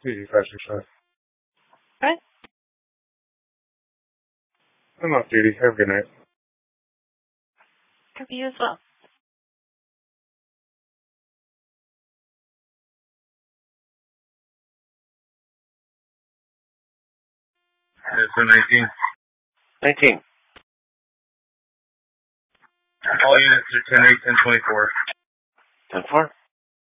565. What? I'm off duty. Have a good night. Could be you as well. It's 19. 19. All units are 10-8, 10-24. 10-4.